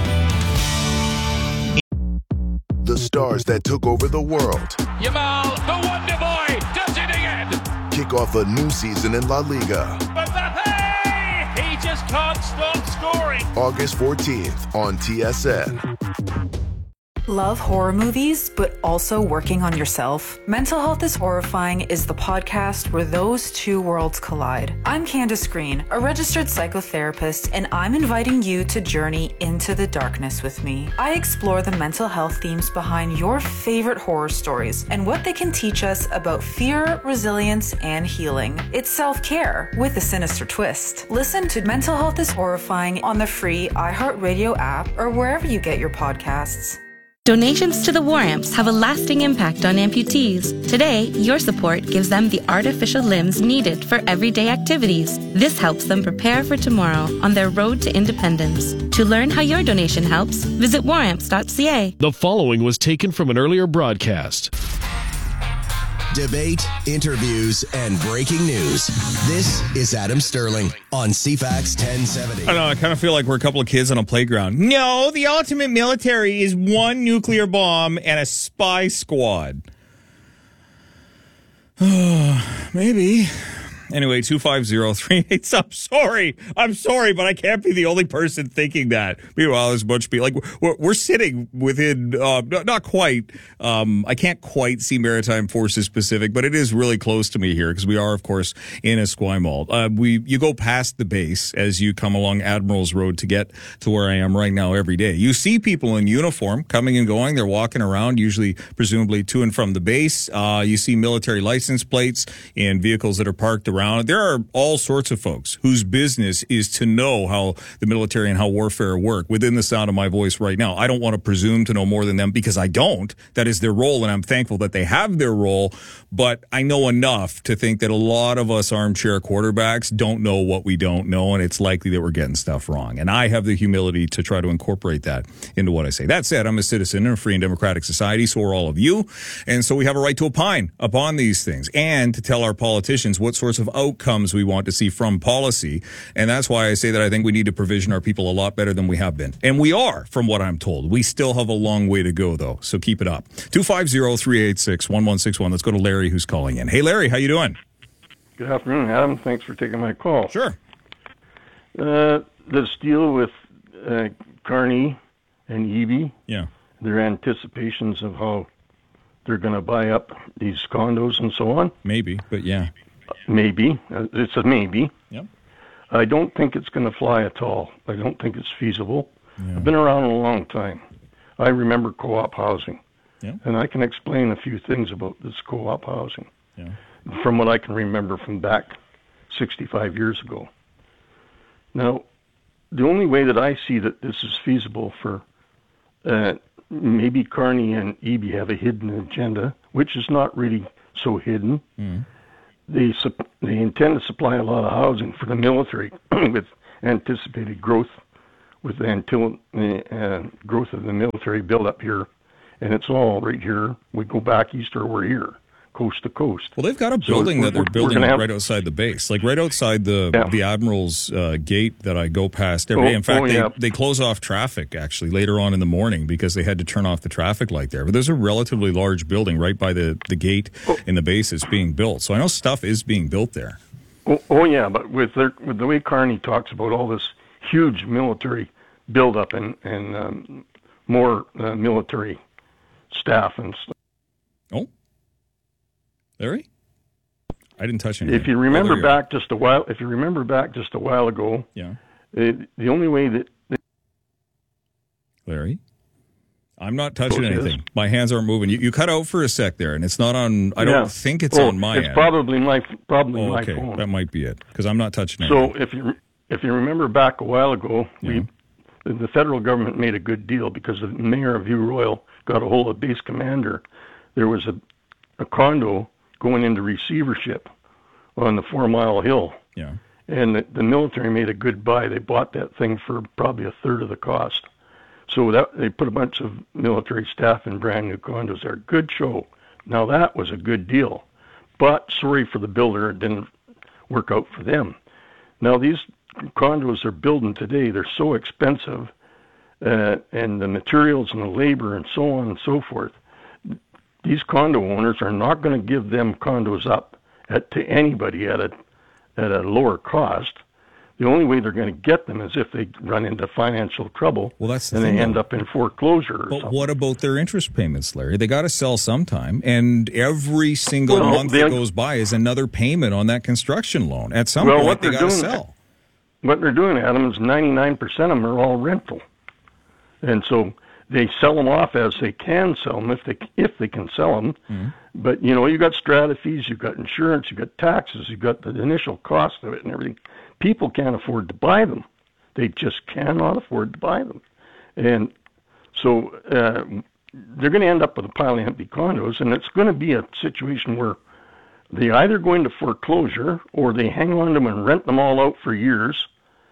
The stars that took over the world. Yamal, the Wonder Boy, does it again. Kick off a new season in La Liga. Mbappe, he just can't stop scoring. August fourteenth on T S N. Love horror movies, but also working on yourself? Mental Health is Horrifying is the podcast where those two worlds collide. I'm Candace Green, a registered psychotherapist, and I'm inviting you to journey into the darkness with me. I explore the mental health themes behind your favorite horror stories and what they can teach us about fear, resilience, and healing. It's self-care with a sinister twist. Listen to Mental Health is Horrifying on the free iHeartRadio app or wherever you get your podcasts. Donations to the War Amps have a lasting impact on amputees. Today, your support gives them the artificial limbs needed for everyday activities. This helps them prepare for tomorrow on their road to independence. To learn how your donation helps, visit war amps dot c a. The following was taken from an earlier broadcast. Debate, interviews, and breaking news. This is Adam Sterling on C FAX ten seventy. I don't know, I kind of feel like we're a couple of kids on a playground. No, the ultimate military is one nuclear bomb and a spy squad. Maybe. Anyway, two five zero three eight. I'm sorry. I'm sorry, but I can't be the only person thinking that. Meanwhile, there's a bunch of people. Like, we're, we're sitting within, uh, not, not quite, um, I can't quite see Maritime Forces Pacific, but it is really close to me here because we are, of course, in Esquimalt. Uh, we, you go past the base as you come along Admiral's Road to get to where I am right now every day. You see people in uniform coming and going. They're walking around, usually, presumably, to and from the base. Uh, you see military license plates in vehicles that are parked around. There are all sorts of folks whose business is to know how the military and how warfare work within the sound of my voice right now. I don't want to presume to know more than them because I don't. That is their role, and I'm thankful that they have their role. But I know enough to think that a lot of us armchair quarterbacks don't know what we don't know, and it's likely that we're getting stuff wrong. And I have the humility to try to incorporate that into what I say. That said, I'm a citizen in a free and democratic society, so are all of you. And so we have a right to opine upon these things and to tell our politicians what sorts of outcomes we want to see from policy. And that's why I say that I think we need to provision our people a lot better than we have been. And we are, from what I'm told. We still have a long way to go, though. So keep it up. two five zero three eight six one one six one. Let's go to Larry, who's calling in. Hey, Larry, how you doing? Good afternoon, Adam. Thanks for taking my call. Sure. Uh, this deal with uh, Carney and Eby, yeah, their anticipations of how they're going to buy up these condos and so on. Maybe, but yeah. Maybe. It's a maybe. Yep. I don't think it's going to fly at all. I don't think it's feasible. Yeah. I've been around a long time. I remember co-op housing. Yeah. And I can explain a few things about this co-op housing yeah. from what I can remember from back sixty-five years ago. Now, the only way that I see that this is feasible for uh, maybe Carney and Eby have a hidden agenda, which is not really so hidden. Mm. They sup- they intend to supply a lot of housing for the military with anticipated growth, with the until uh, growth of the military build-up here, and it's all right here. We go back east or we're here, coast to coast. Well, they've got a building so that they're we're, building we're have, right outside the base, like right outside the yeah. the Admiral's uh, gate that I go past every day. Oh, In fact, oh, they, yeah. they close off traffic, actually, later on in the morning because they had to turn off the traffic light there. But there's a relatively large building right by the, the gate oh. in the base that's being built. So I know stuff is being built there. Oh, oh yeah, but with, their, with the way Carney talks about all this huge military buildup and, and um, more uh, military staff and stuff. Oh, Larry? I didn't touch anything. If you remember oh, back just a while, if you remember back just a while ago, yeah, it, the only way that Larry, I'm not touching Oh, it is. anything. My hands aren't moving. You, you cut out for a sec there, and it's not on. I Yeah. don't think it's Oh, on my it's end. probably my probably Oh, my okay, phone. that might be it because I'm not touching anything. So if you if you remember back a while ago, Yeah. we the federal government made a good deal because the mayor of View Royal got a hold of base commander. There was a a condo going into receivership on the Four Mile Hill, yeah, and the, the military made a good buy. They bought that thing for probably a third of the cost. So that they put a bunch of military staff in brand new condos there. Good show. Now that was a good deal, but sorry for the builder, it didn't work out for them. Now these condos they're building today, they're so expensive, uh, and the materials and the labor and so on and so forth. These condo owners are not going to give them condos up at, to anybody at a at a lower cost. The only way they're going to get them is if they run into financial trouble. Well, that's the and thing, they end though. up in foreclosure. Or But something. what about their interest payments, Larry? They got to sell sometime, and every single Well, month they- that goes by is another payment on that construction loan. At some well, point, what they they're got to doing, sell. What they're doing, Adam, is ninety-nine percent of them are all rental, and so they sell them off as they can sell them if they if they can sell them. Mm-hmm. But you know, you got strata fees, you've got insurance, you've got taxes, you've got the initial cost of it and everything. People can't afford to buy them; they just cannot afford to buy them, and so uh, they're going to end up with a pile of empty condos, and it's going to be a situation where they either go into foreclosure or they hang on to them and rent them all out for years,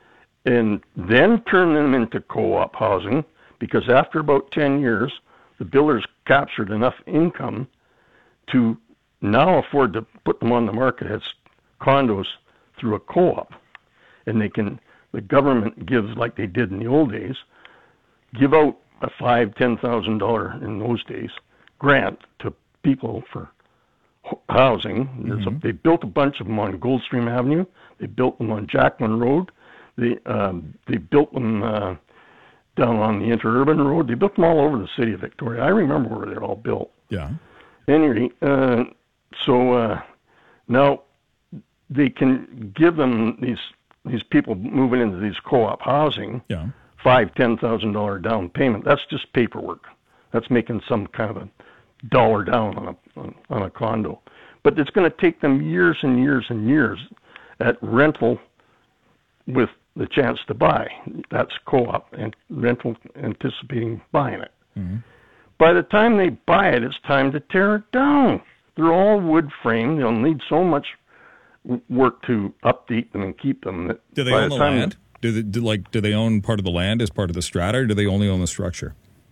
and then turn them into co-op housing. Because after about ten years, the builders captured enough income to now afford to put them on the market as condos through a co-op. And they can, the government gives, like they did in the old days, give out a five, ten thousand dollar in those days grant to people for housing. Mm-hmm. A, they built a bunch of them on Goldstream Avenue. They built them on Jackman Road. They um, they built them uh, down on the Interurban Road. They built them all over the city of Victoria. I remember where they're all built. Yeah. Anyway, uh, so uh, now they can give them these these people moving into these co-op housing yeah. five, ten thousand dollar down payment. That's just paperwork. That's making some kind of a dollar down on a on, on a condo. But it's going to take them years and years and years at rental with the chance to buy. That's co-op and rental anticipating buying it. Mm-hmm. By the time they buy it, it's time to tear it down. They're all wood frame. They'll need so much work to update them and keep them. That Do they by own the, the time land? Do they do, like do they own part of the land as part of the strata, or do they only own the structure?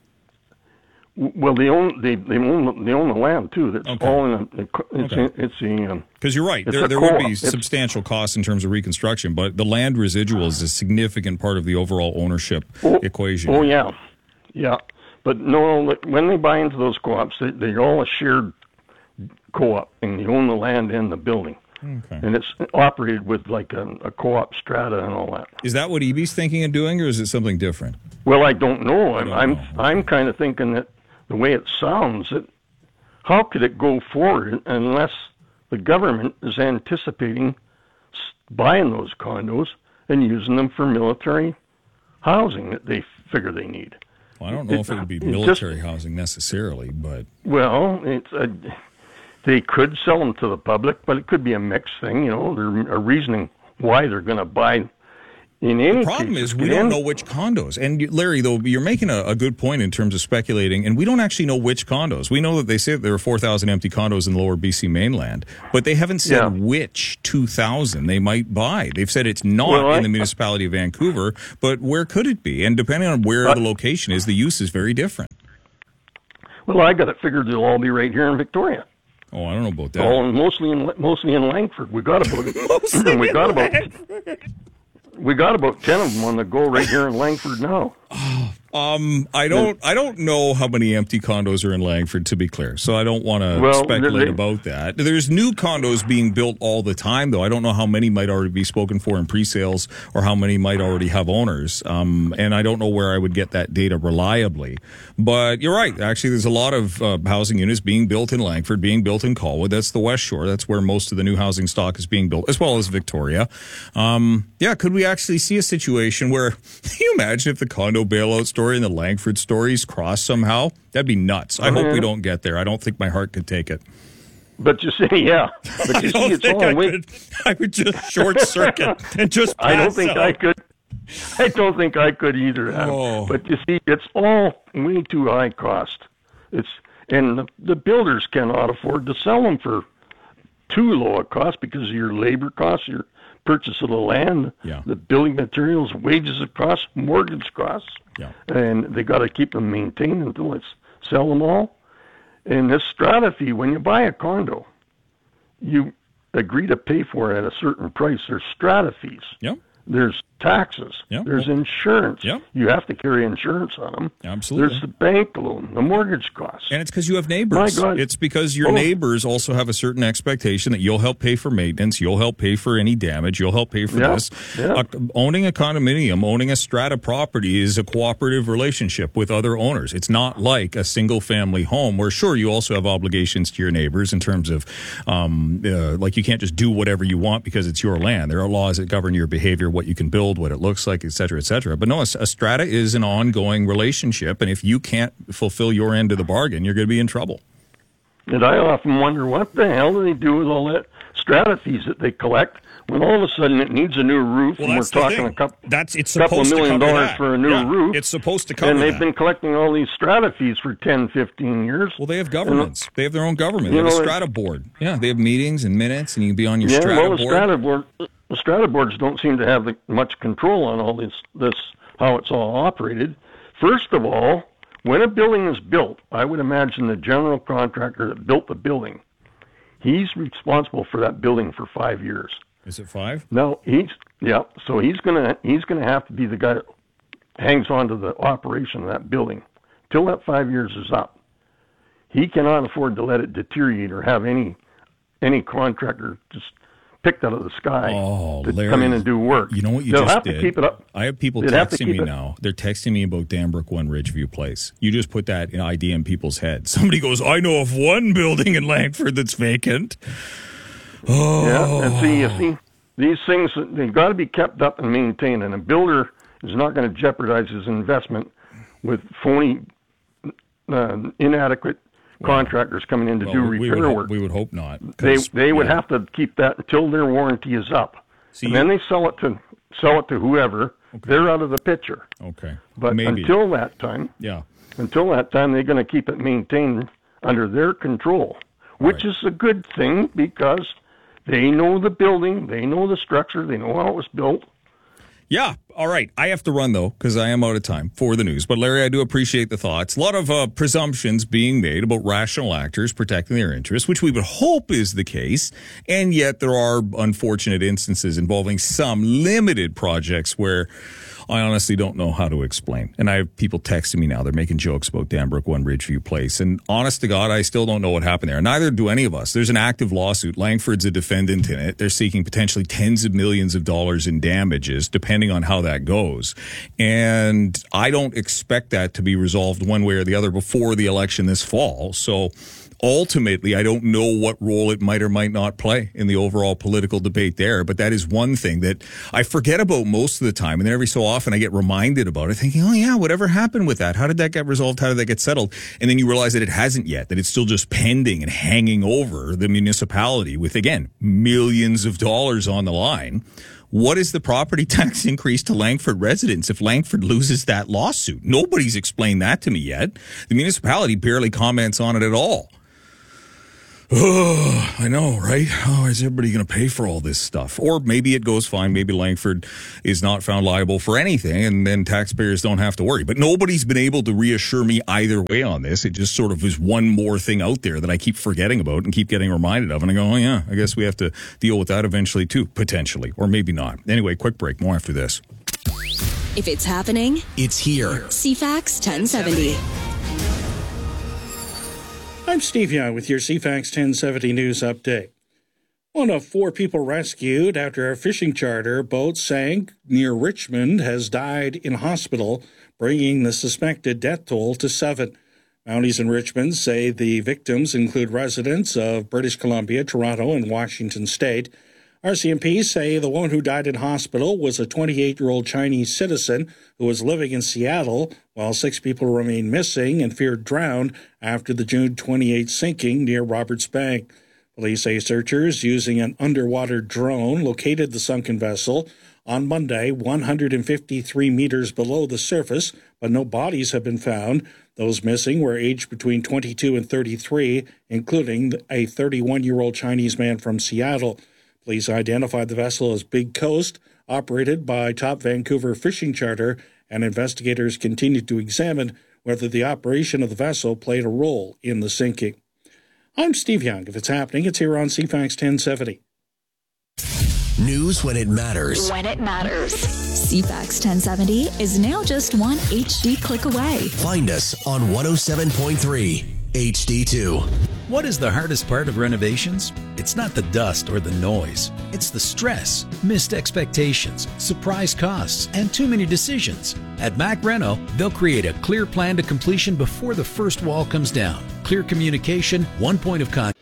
Well, they own they they own they own the land too. That's Okay. all in a it's Okay. a, it's a um, Because you're right, it's there a there would co-op. be It's- substantial costs in terms of reconstruction, but the land residual is a significant part of the overall ownership oh, equation. Oh yeah, yeah. But no, like, when they buy into those co-ops, they, they're all a shared co-op, and they own the land and the building. Okay. And it's operated with like a, a co-op strata and all that. Is that what Eby's thinking of doing, or is it something different? Well, I don't know. I'm don't I'm, know. Okay. I'm kind of thinking that the way it sounds, that how could it go forward unless the government is anticipating s- buying those condos and using them for military housing that they figure they need? Well, I don't know if it would be military just, housing necessarily, but well, it's a, they could sell them to the public, but it could be a mixed thing. You know, they're a reasoning why they're going to buy. In any the problem case, is we don't know which condos. And Larry, though, you're making a, a good point in terms of speculating, and we don't actually know which condos. We know that they say that there are four thousand empty condos in the lower B C mainland, but they haven't said yeah. which two thousand they might buy. They've said it's not well, in I, the municipality of Vancouver, but where could it be? And depending on where uh, the location is, the use is very different. Well, I got it figured they'll all be right here in Victoria. Oh, I don't know about that. Oh, mostly in mostly in Langford. We got about we got about we got about ten of them on the go right here in Langford now. Um, I don't, I don't know how many empty condos are in Langford, to be clear. So I don't want to well, speculate they, about that. There's new condos being built all the time, though. I don't know how many might already be spoken for in pre-sales or how many might already have owners. Um, and I don't know where I would get that data reliably. But you're right. Actually, there's a lot of uh, housing units being built in Langford, being built in Colwood. That's the West Shore. That's where most of the new housing stock is being built, as well as Victoria. Um, yeah, could we actually see a situation where, can you imagine if the condo bailout story and the Langford stories cross somehow? That'd be nuts. I oh, hope yeah. we don't get there. I don't think my heart could take it. But you see, yeah. But you I don't see, it's think all I way- could. I would just short circuit and just pass I don't think out. I could. I don't think I could either. Adam. Oh. But you see, it's all way too high cost. It's and the, the builders cannot afford to sell them for too low a cost because of your labor costs, your purchase of the land, yeah. the building materials, wages of costs, mortgage costs. Yeah. And they got to keep them maintained until it's sell them all. And this strata fee, when you buy a condo, you agree to pay for it at a certain price. There's strata fees. Yep. There's taxes. Yep. There's insurance. Yep. You have to carry insurance on them. Absolutely. There's the bank loan, the mortgage costs. And it's because you have neighbors. My God. It's because your oh. neighbors also have a certain expectation that you'll help pay for maintenance, you'll help pay for any damage, you'll help pay for yeah. this. Yeah. Uh, owning a condominium, owning a strata property is a cooperative relationship with other owners. It's not like a single-family home where, sure, you also have obligations to your neighbors in terms of, um, uh, like, you can't just do whatever you want because it's your land. There are laws that govern your behavior, what you can build, what it looks like, et cetera, et cetera. But no, a, a strata is an ongoing relationship, and if you can't fulfill your end of the bargain, you're going to be in trouble. And I often wonder what the hell do they do with all that strata fees that they collect when all of a sudden it needs a new roof, well, and we're talking a couple, that's, it's couple of million dollars that. for a new yeah, roof. It's supposed to cover And they've that. been collecting all these strata fees for ten, fifteen years. Well, they have governments. And, they have their own government. They you have know, a strata board. Yeah, they have meetings and minutes, and you can be on your yeah, strata well, the board. strata board. The strata boards don't seem to have the, much control on all this, this, how it's all operated. First of all, when a building is built, I would imagine the general contractor that built the building, he's responsible for that building for five years. Is it five? No, he's yeah. So he's gonna he's gonna have to be the guy that hangs on to the operation of that building till that five years is up. He cannot afford to let it deteriorate or have any any contractor just picked out of the sky oh, to Larry, come in and do work. You know what you They'll just have did? To keep it up. I have people They'd have to texting keep me it- now. They're texting me about Danbrook One Ridgeview Place. You just put that in idea in people's heads. Somebody goes, I know of one building in Langford that's vacant. Oh. Yeah, and see, you see, these things, they've got to be kept up and maintained, and a builder is not going to jeopardize his investment with phony, uh, inadequate contractors coming in to well, do we repair would, work. We would hope not. They they would yeah. have to keep that until their warranty is up, See, and then they sell it to sell it to whoever. Okay. They're out of the picture. Okay, But Maybe. until that time, yeah, until that time, they're going to keep it maintained under their control, which right. is a good thing because they know the building, they know the structure, they know how it was built. Yeah. All right. I have to run, though, because I am out of time for the news. But, Larry, I do appreciate the thoughts. A lot of uh, presumptions being made about rational actors protecting their interests, which we would hope is the case. And yet there are unfortunate instances involving some limited projects where I honestly don't know how to explain. And I have people texting me now. They're making jokes about Danbrook One Ridgeview Place. And honest to God, I still don't know what happened there. Neither do any of us. There's an active lawsuit. Langford's a defendant in it. They're seeking potentially tens of millions of dollars in damages, depending on how that goes. And I don't expect that to be resolved one way or the other before the election this fall. So ultimately, I don't know what role it might or might not play in the overall political debate there. But that is one thing that I forget about most of the time. And then every so often, off and I get reminded about it, thinking, oh yeah, whatever happened with that? How did that get resolved? How did that get settled? And then you realize that it hasn't yet, that it's still just pending and hanging over the municipality with, again, millions of dollars on the line. What is the property tax increase to Langford residents if Langford loses that lawsuit? Nobody's explained that to me yet. The municipality barely comments on it at all. Oh, I know, right? Oh, is everybody going to pay for all this stuff? Or maybe it goes fine. Maybe Langford is not found liable for anything, and then taxpayers don't have to worry. But nobody's been able to reassure me either way on this. It just sort of is one more thing out there that I keep forgetting about and keep getting reminded of. And I go, oh, yeah, I guess we have to deal with that eventually too, potentially, or maybe not. Anyway, quick break. More after this. If it's happening, it's here. C FAX ten seventy. I'm Steve Young with your C FAX ten seventy News Update. One of four people rescued after a fishing charter boat sank near Richmond has died in hospital, bringing the suspected death toll to seven. Mounties in Richmond say the victims include residents of British Columbia, Toronto, and Washington State. R C M P say the one who died in hospital was a twenty-eight-year-old Chinese citizen who was living in Seattle, while six people remain missing and feared drowned after the June twenty-eighth sinking near Roberts Bank. Police say searchers using an underwater drone located the sunken vessel on Monday one hundred fifty-three meters below the surface, but no bodies have been found. Those missing were aged between twenty-two and thirty-three, including a thirty-one-year-old Chinese man from Seattle. Police identified the vessel as Big Coast, operated by Top Vancouver Fishing Charter, and investigators continued to examine whether the operation of the vessel played a role in the sinking. I'm Steve Young. If it's happening, it's here on C FAX ten seventy. News when it matters. When it matters. C FAX ten seventy is now just one H D click away. Find us on one oh seven point three H D two. What is the hardest part of renovations? It's not the dust or the noise. It's the stress, missed expectations, surprise costs, and too many decisions. At Mac Reno, they'll create a clear plan to completion before the first wall comes down. Clear communication, one point of contact.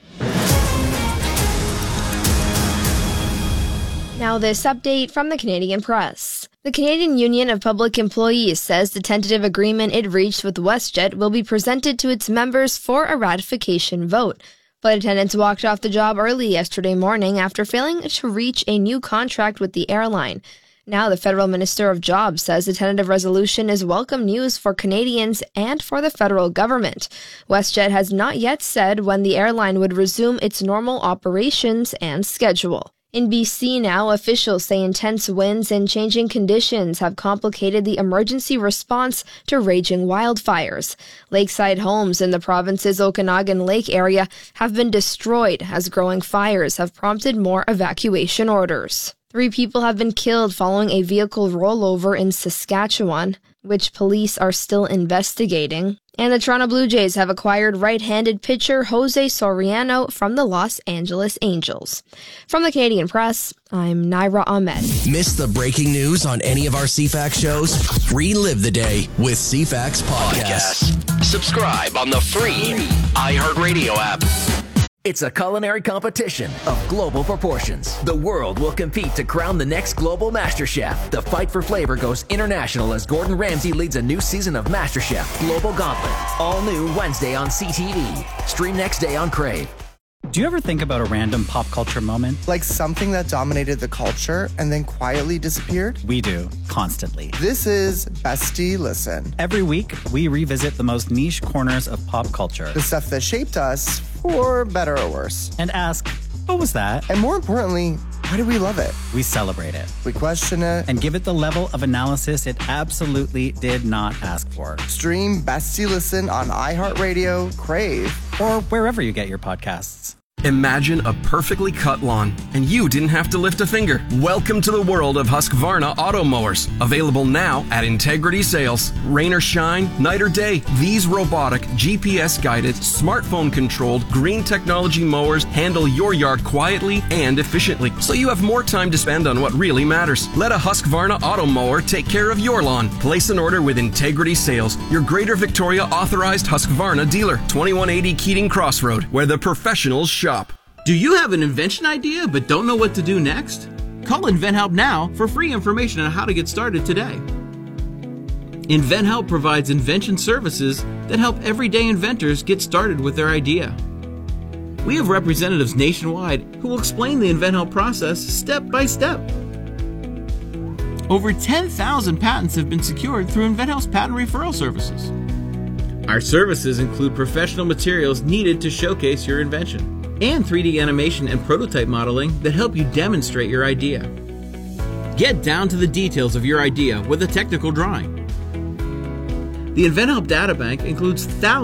Now this update from the Canadian Press. The Canadian Union of Public Employees says the tentative agreement it reached with WestJet will be presented to its members for a ratification vote. Flight attendants walked off the job early yesterday morning after failing to reach a new contract with the airline. Now the Federal Minister of Jobs says the tentative resolution is welcome news for Canadians and for the federal government. WestJet has not yet said when the airline would resume its normal operations and schedule. In B C now, officials say intense winds and changing conditions have complicated the emergency response to raging wildfires. Lakeside homes in the province's Okanagan Lake area have been destroyed as growing fires have prompted more evacuation orders. Three people have been killed following a vehicle rollover in Saskatchewan, which police are still investigating. And the Toronto Blue Jays have acquired right-handed pitcher Jose Soriano from the Los Angeles Angels. From the Canadian Press, I'm Naira Ahmed. Miss the breaking news on any of our C FAX shows? Relive the day with C FAX Podcasts. Subscribe on the free iHeartRadio app. It's a culinary competition of global proportions. The world will compete to crown the next global MasterChef. The fight for flavor goes international as Gordon Ramsay leads a new season of MasterChef Global Gauntlet. All new Wednesday on C T V. Stream next day on Crave. Do you ever think about a random pop culture moment? Like something that dominated the culture and then quietly disappeared? We do, constantly. This is Bestie Listen. Every week, we revisit the most niche corners of pop culture. The stuff that shaped us, for better or worse. And ask, what was that? And more importantly, why do we love it? We celebrate it. We question it. And give it the level of analysis it absolutely did not ask for. Stream Bestie Listen on iHeartRadio, Crave, or wherever you get your podcasts. Imagine a perfectly cut lawn, and you didn't have to lift a finger. Welcome to the world of Husqvarna auto mowers. Available now at Integrity Sales. Rain or shine, night or day, these robotic, G P S-guided, smartphone-controlled, green technology mowers handle your yard quietly and efficiently, so you have more time to spend on what really matters. Let a Husqvarna auto mower take care of your lawn. Place an order with Integrity Sales, your Greater Victoria authorized Husqvarna dealer. twenty-one eighty Keating Crossroad, where the professionals shop. Do you have an invention idea but don't know what to do next? Call InventHelp now for free information on how to get started today. InventHelp provides invention services that help everyday inventors get started with their idea. We have representatives nationwide who will explain the InventHelp process step by step. Over ten thousand patents have been secured through InventHelp's patent referral services. Our services include professional materials needed to showcase your invention and three D animation and prototype modeling that help you demonstrate your idea. Get down to the details of your idea with a technical drawing. The InventHelp Data Bank includes thousands